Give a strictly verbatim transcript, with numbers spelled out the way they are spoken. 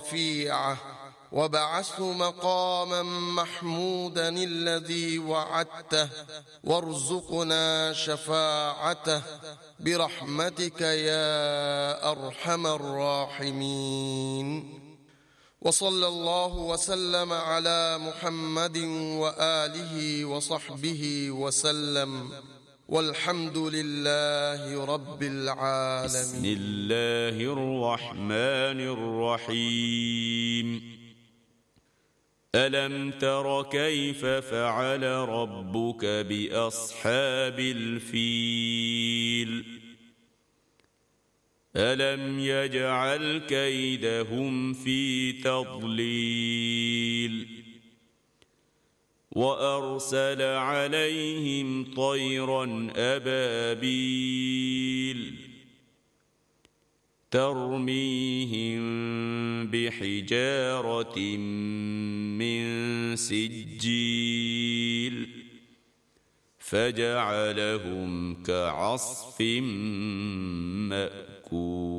رفيعه وابعثه مقاما محمودا الذي وعدته وارزقنا شفاعته برحمتك يا أرحم الراحمين. وصلى الله وسلم على محمد وآله وصحبه وسلم، والحمد لله رب العالمين. بسم الله الرحمن الرحيم. ألم تر كيف فعل ربك بأصحاب الفيل؟ ألم يجعل كيدهم في تضليل وأرسل عليهم طيرا أبابيل ترميهم بحجارة من سجيل فجعلهم كعصف مأكول.